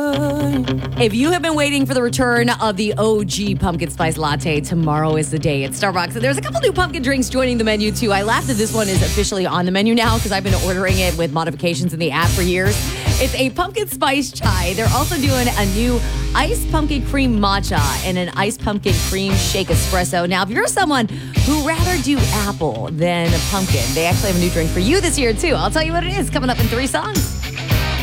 If you have been waiting for the return of the OG pumpkin spice latte, tomorrow is the day at Starbucks. And there's a couple new pumpkin drinks joining the menu, too. I laughed that this one is officially on the menu now because I've been ordering it with modifications in the app for years. It's a pumpkin spice chai. They're also doing a new iced pumpkin cream matcha and an iced pumpkin cream shake espresso. Now, if you're someone who rather do apple than pumpkin, they actually have a new drink for you this year, too. I'll tell you what it is coming up in 3 songs.